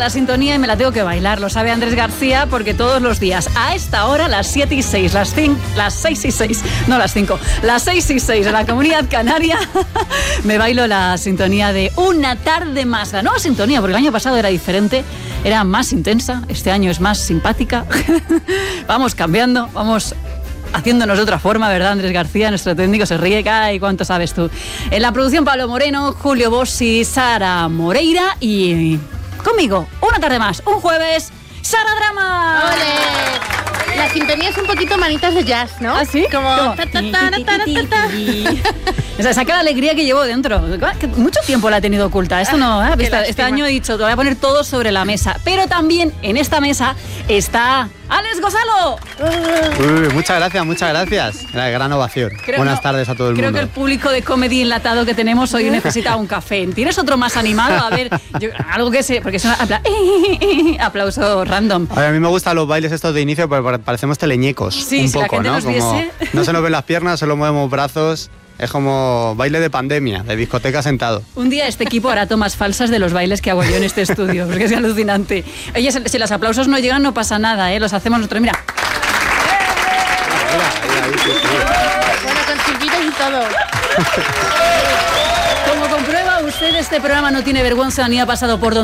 la sintonía y me la tengo que bailar. Lo sabe Andrés García porque todos los días, a esta hora, las 7 y 6, las 6 y 6, no las 5, las 6 y 6 de la Comunidad Canaria, me bailo la sintonía de Una tarde más. La nueva sintonía, porque el año pasado era diferente, era más intensa, este año es más simpática. Vamos cambiando, vamos haciéndonos de otra forma, ¿verdad? Andrés García, nuestro técnico, se ríe. ¡Ay, cuánto sabes tú! En la producción, Pablo Moreno, Julio Bossi, Sara Moreira y conmigo, una tarde más, un jueves, Sara Drama. ¡Ole! La sintonía es un poquito manitas de jazz, ¿no? ¿Ah, sí? Como... O sea, saca la alegría que llevo dentro. Mucho tiempo la he tenido oculta. Esto no, este año he dicho, te voy a poner todo sobre la mesa. Pero también en esta mesa está Alex Gonzalo. Muchas gracias. La gran ovación. Buenas tardes a todo el mundo. Creo que el público de Comedy enlatado que tenemos hoy necesita un café. ¿Tienes otro más animado? A ver, algo que se... Porque es un aplauso random. A mí me gustan los bailes estos de inicio porque parecemos teleñecos. Sí, un si poco, la gente ¿no? nos viese. No se nos ven las piernas, solo movemos brazos. Es como baile de pandemia, de discoteca sentado. Un día este equipo hará tomas falsas de los bailes que hago yo en este estudio, porque es alucinante. Oye, si los aplausos no llegan, no pasa nada, ¿eh? Los hacemos nosotros. Mira. Bueno, con silbidos y todo. Como comprueba usted, este programa no tiene vergüenza ni ha pasado por donde